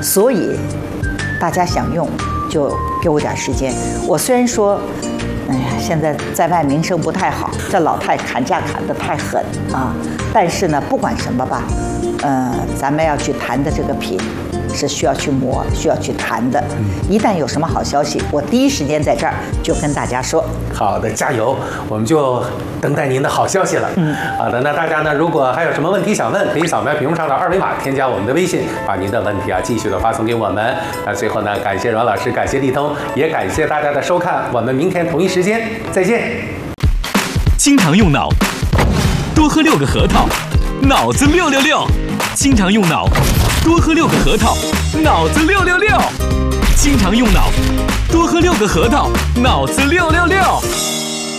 所以大家想用就给我点时间。我虽然说，哎呀，现在在外名声不太好，这老太砍价砍得太狠啊，但是呢，不管什么吧，咱们要去谈的这个品是需要去磨、需要去谈的。一旦有什么好消息，我第一时间在这儿就跟大家说。 好的，加油！我们就等待您的好消息了。好的，那大家呢，如果还有什么问题想问，可以扫描屏幕上的二维码，添加我们的微信，把您的问题继续的发送给我们。那最后呢，感谢阮老师，感谢立通，也感谢大家的收看。我们明天同一时间再见。 经常用脑，多喝6个核桃，脑子666。经常用脑，多喝6个核桃，脑子666。经常用脑，多喝6个核桃，脑子666。